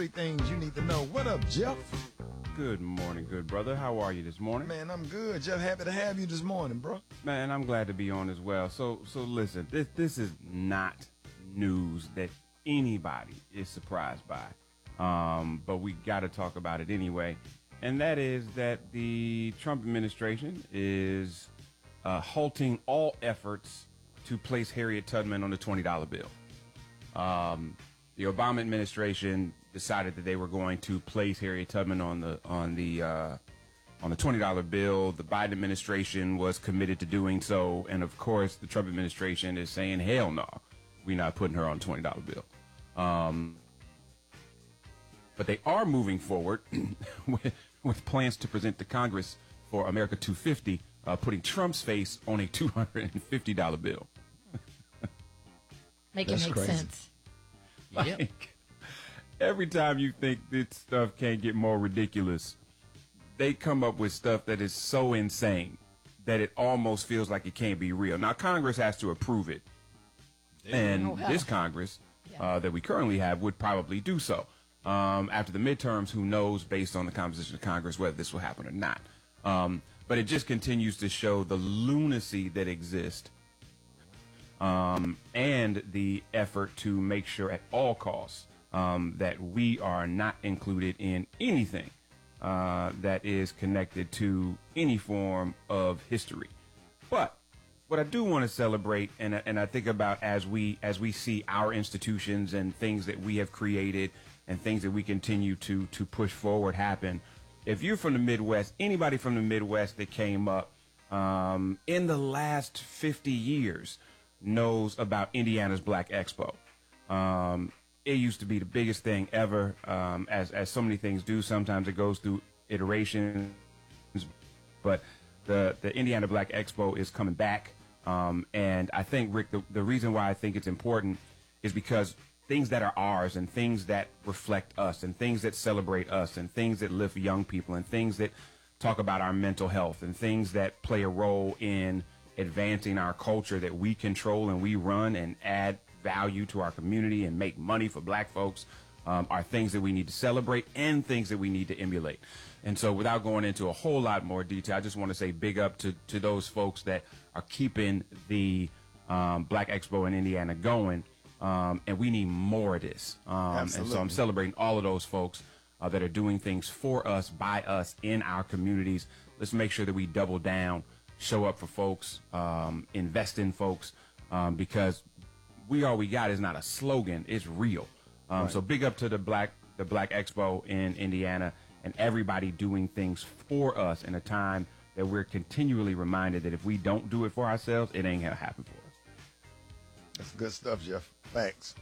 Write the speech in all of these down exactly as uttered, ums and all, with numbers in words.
Three things you need to know. What up, Jeff? Good morning, good brother. How are you this morning? Man, I'm good. Jeff, happy to have you this morning, bro. Man, I'm glad to be on as well. So, so listen, this this is not news that anybody is surprised by, um, but we got to talk about it anyway. And that is that the Trump administration is uh, halting all efforts to place Harriet Tubman on the twenty dollar bill. Um, the Obama administration decided that they were going to place Harriet Tubman on the on the uh, on the twenty dollar bill. The Biden administration was committed to doing so, and of course, the Trump administration is saying, "Hell no, we're not putting her on the twenty dollar bill." Um, but they are moving forward with, with plans to present to Congress for America two fifty, uh, putting Trump's face on a two hundred fifty dollar bill. Make it That's make crazy. sense. Like, Yep. every time you think this stuff can't get more ridiculous, they come up with stuff that is so insane that it almost feels like it can't be real. Now, Congress has to approve it. And Oh, hell. this Congress Yeah. uh, that we currently have would probably do so. Um, after the midterms, who knows, based on the composition of Congress, whether this will happen or not. Um, but it just continues to show the lunacy that exists um, and the effort to make sure at all costs um, that we are not included in anything uh, that is connected to any form of history. But what I do want to celebrate, and and I think about as we as we see our institutions and things that we have created and things that we continue to to push forward happen. If you're from the Midwest, anybody from the Midwest that came up um, in the last fifty years knows about Indiana's Black Expo. Um, it used to be the biggest thing ever, um, as as so many things do. Sometimes it goes through iterations, but the the Indiana Black Expo is coming back. Um, and I think, Rick, the, the reason why I think it's important is because things that are ours and things that reflect us and things that celebrate us and things that lift young people and things that talk about our mental health and things that play a role in advancing our culture that we control and we run and add value to our community and make money for black folks um, are things that we need to celebrate and things that we need to emulate. And so without going into a whole lot more detail, I just want to say big up to, to those folks that are keeping the um, Black Expo in Indiana going. Um, and we need more of this. Um, and so I'm celebrating all of those folks uh, that are doing things for us, by us, in our communities. Let's make sure that we double down, show up for folks, um, invest in folks, um, because we all we got is not a slogan, it's real. Um, Right. So big up to the Black the Black Expo in Indiana and everybody doing things for us in a time that we're continually reminded that if we don't do it for ourselves, it ain't gonna happen for us. That's good stuff, Jeff. Thanks.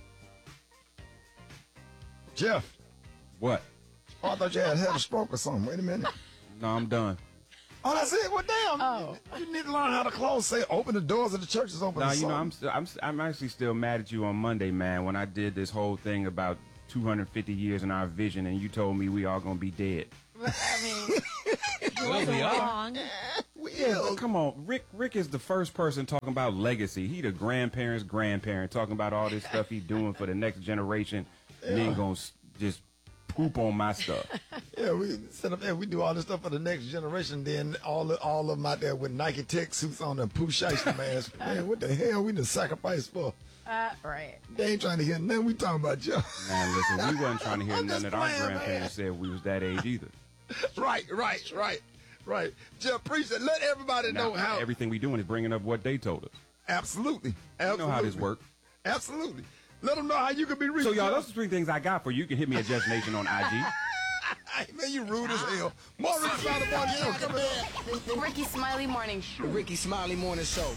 Jeff. What? Oh, I thought you had had a stroke or something. Wait a minute. No, I'm done. Oh, that's it. Well, damn. Oh. You need to learn how to close. Say, open the doors of the churches open. Now, or you know, I'm something. still, I'm, I'm actually still mad at you on Monday, man, when I did this whole thing about two hundred fifty years in our vision, and you told me we all gonna be dead. I mean, you wasn't we are. wrong. Well, Come on, Rick. Rick is the first person talking about legacy. He the grandparents' grandparent talking about all this stuff he doing for the next generation, and then gonna s- just poop on my stuff. yeah, we set up there. We do all this stuff for the next generation. Then all of, all of them out there with Nike Tech suits on and Pooh Shiesty mask. Man, what the hell we done sacrifice for? Uh, right. They ain't trying to hear nothing we talking about, Jeff. Man, listen, we wasn't trying to hear I'm none just that our playing, grandparents said we was that age either. right, right, right, right. Jeff, preach it. Let everybody Now, know how. everything we doing is bringing up what they told us. Absolutely, You absolutely. know how this works. Absolutely. Let them know how you can be reached. So, y'all, those are three things I got for you. You can hit me at Just Nation on I G. Man, you rude as hell. More Ricky Smiley Morning Show coming up. The Ricky Smiley Morning Show. The Ricky Smiley Morning Show.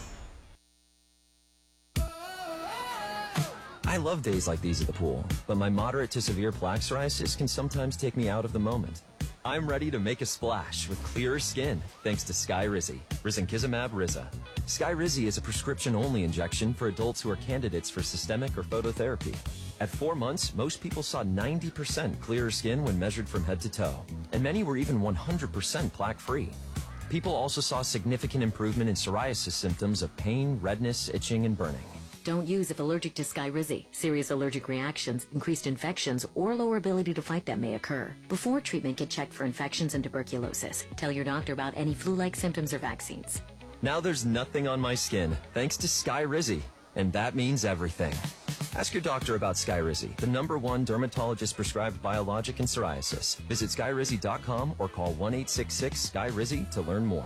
I love days like these at the pool, but my moderate to severe plaque psoriasis can sometimes take me out of the moment. I'm ready to make a splash with clearer skin thanks to Skyrizi, risankizumab Riza. Skyrizi is a prescription-only injection for adults who are candidates for systemic or phototherapy. At four months, most people saw ninety percent clearer skin when measured from head to toe, and many were even one hundred percent plaque-free. People also saw significant improvement in psoriasis symptoms of pain, redness, itching, and burning. Don't use if allergic to Skyrizi. Serious allergic reactions, increased infections, or lower ability to fight them may occur. Before treatment, get checked for infections and tuberculosis. Tell your doctor about any flu-like symptoms or vaccines. Now there's nothing on my skin, thanks to Skyrizi. And that means everything. Ask your doctor about Skyrizi, the number one dermatologist-prescribed biologic in psoriasis. Visit skyrizi dot com or call one eight six six Sky Rizzy to learn more.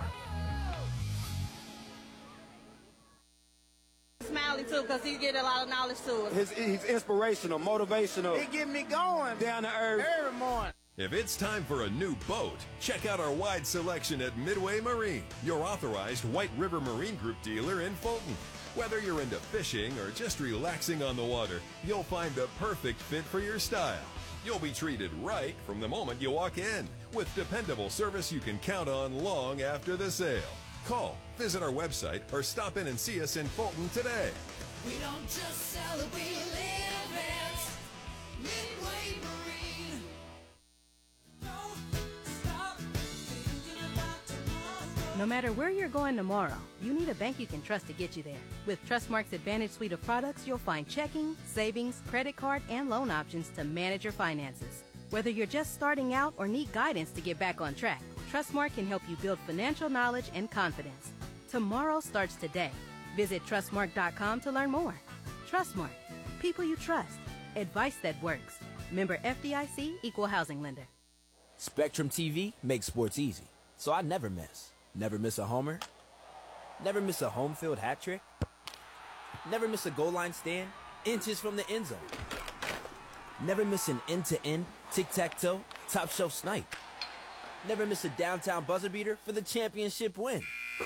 Smiley too, because he get a lot of knowledge to us. His, he's inspirational, motivational. He get me going Down to earth. every morning. If it's time for a new boat, check out our wide selection at Midway Marine, your authorized White River Marine Group dealer in Fulton. Whether you're into fishing or just relaxing on the water, you'll find the perfect fit for your style. You'll be treated right from the moment you walk in, with dependable service you can count on long after the sale. Call, visit our website, or stop in and see us in Fulton today. We don't just sell it, we live it. Midway Marine. Don't stop thinking about tomorrow. No matter where you're going tomorrow, you need a bank you can trust to get you there. With Trustmark's Advantage suite of products, you'll find checking, savings, credit card, and loan options to manage your finances. Whether you're just starting out or need guidance to get back on track, Trustmark can help you build financial knowledge and confidence. Tomorrow starts today. Visit trustmark dot com to learn more. Trustmark. People you trust. Advice that works. Member F D I C, Equal Housing Lender. Spectrum T V makes sports easy, so I never miss. Never miss a homer. Never miss a home field hat trick. Never miss a goal line stand inches from the end zone. Never miss an end-to-end, tic-tac-toe, top-shelf snipe. Never miss a downtown buzzer beater for the championship win.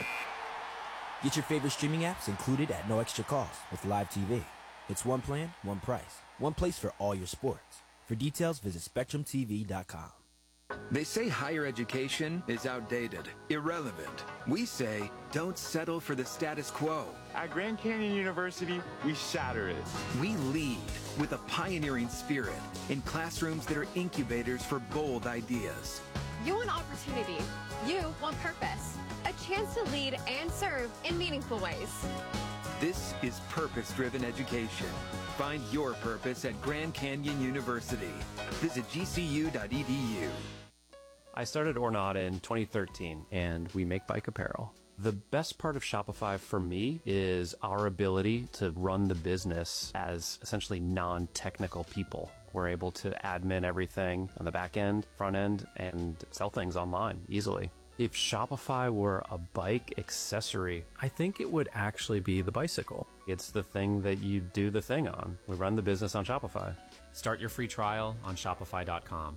Get your favorite streaming apps included at no extra cost with Live T V. It's one plan, one price, one place for all your sports. For details, visit spectrum t v dot com. They say higher education is outdated, irrelevant. We say, don't settle for the status quo. At Grand Canyon University, we shatter it. We lead with a pioneering spirit in classrooms that are incubators for bold ideas. You want opportunity. You want purpose. A chance to lead and serve in meaningful ways. This is purpose-driven education. Find your purpose at Grand Canyon University. Visit g c u dot e d u. I started Ornata in twenty thirteen, and we make bike apparel. The best part of Shopify for me is our ability to run the business as essentially non-technical people. We're able to admin everything on the back end, front end, and sell things online easily. If Shopify were a bike accessory, I think it would actually be the bicycle. It's the thing that you do the thing on. We run the business on Shopify. Start your free trial on shopify dot com.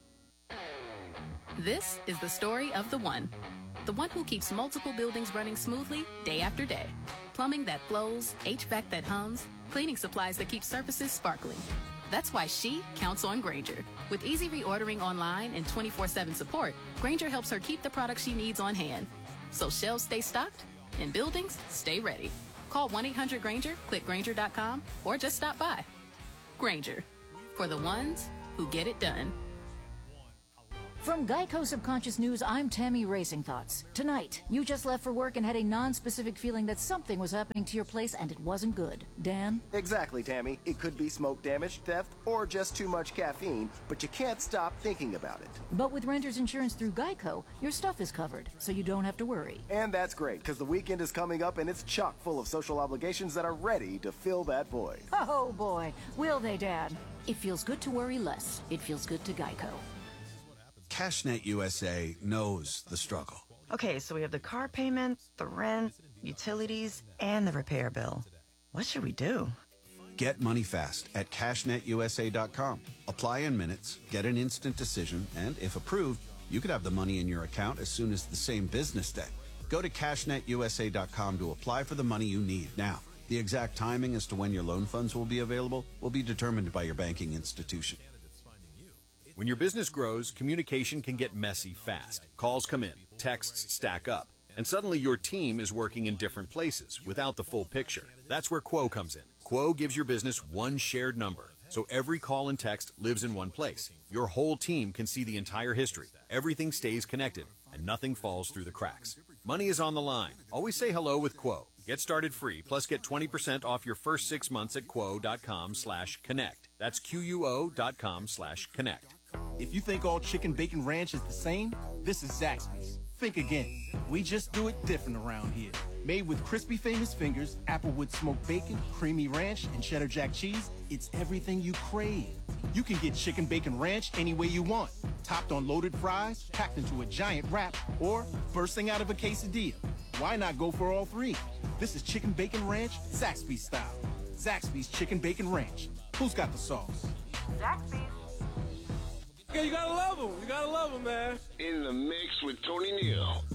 This is the story of the one. The one who keeps multiple buildings running smoothly day after day. Plumbing that flows, H V A C that hums, cleaning supplies that keep surfaces sparkling. That's why she counts on Grainger. With easy reordering online and twenty-four seven support, Grainger helps her keep the products she needs on hand. So shelves stay stocked and buildings stay ready. Call one eight hundred Grainger, click Grainger dot com, or just stop by. Grainger, for the ones who get it done. From Geico Subconscious News, I'm Tammy Racing Thoughts. Tonight, you just left for work and had a non-specific feeling that something was happening to your place and it wasn't good. Dan? Exactly, Tammy. It could be smoke damage, theft, or just too much caffeine, but you can't stop thinking about it. But with renter's insurance through Geico, your stuff is covered, so you don't have to worry. And that's great, because the weekend is coming up and it's chock full of social obligations that are ready to fill that void. Oh boy, will they, Dad? It feels good to worry less. It feels good to Geico. CashNet U S A knows the struggle. Okay, so we have the car payment, the rent, utilities, and the repair bill. What should we do? Get money fast at cash net u s a dot com. Apply in minutes, get an instant decision, and if approved, you could have the money in your account as soon as the same business day. Go to cash net u s a dot com to apply for the money you need now. The exact timing as to when your loan funds will be available will be determined by your banking institution. When your business grows, communication can get messy fast. Calls come in, texts stack up, and suddenly your team is working in different places without the full picture. That's where Quo comes in. Quo gives your business one shared number, so every call and text lives in one place. Your whole team can see the entire history. Everything stays connected, and nothing falls through the cracks. Money is on the line. Always say hello with Quo. Get started free, plus get twenty percent off your first six months at quo.com slash connect. That's Q-U-O dot com slash connect. If you think all chicken bacon ranch is the same, this is Zaxby's. Think again. We just do it different around here. Made with crispy famous fingers, applewood smoked bacon, creamy ranch, and cheddar jack cheese, it's everything you crave. You can get chicken bacon ranch any way you want. Topped on loaded fries, packed into a giant wrap, or bursting out of a quesadilla. Why not go for all three? This is chicken bacon ranch, Zaxby's style. Zaxby's chicken bacon ranch. Who's got the sauce? Zaxby's. Yeah, you gotta love them. You gotta love them, man. In the mix with Tony Neal.